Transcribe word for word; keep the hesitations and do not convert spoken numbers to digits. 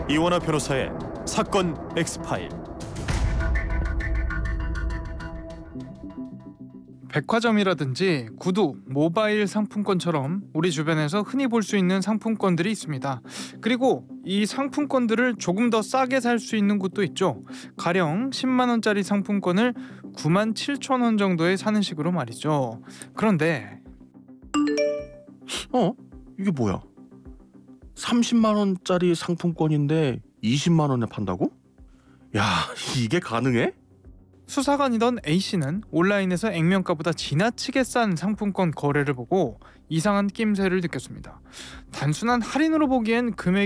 이원화 변호사의 사건 엑스파일. 백화점이라든지 구두, 모바일 상품권처럼 우리 주변에서 흔히 볼 수 있는 상품권들이 있습니다. 그리고 이 상품권들을 조금 더 싸게 살 수 있는 곳도 있죠. 가령 십만 원짜리 상품권을 구만 칠천 원 정도에 사는 식으로 말이죠. 그런데 어? 이게 뭐야? 삼십만 원짜리 상품권인데 이십만 원에 판다고? 야, 이게 가능해? 수사관이던 A씨는 온라인에서 액면가보다 지나치게 싼 상품권 거래를 보고 이상한 낌새를 느꼈습니다. 단순한 할인으로 보기엔 금액이